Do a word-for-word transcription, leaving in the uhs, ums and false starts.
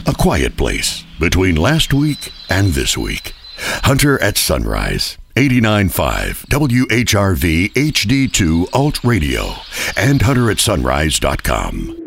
A quiet place between last week and this week. Hunter at Sunrise, eighty-nine point five W H R V H D two Alt Radio, and hunter at sunrise dot com.